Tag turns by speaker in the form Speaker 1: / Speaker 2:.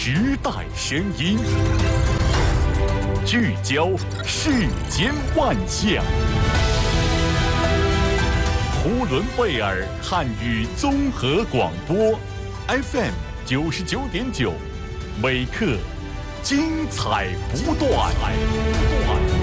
Speaker 1: 时代声音，聚焦世间万象。呼伦贝尔汉语综合广播 FM 99.9，每刻精彩不断。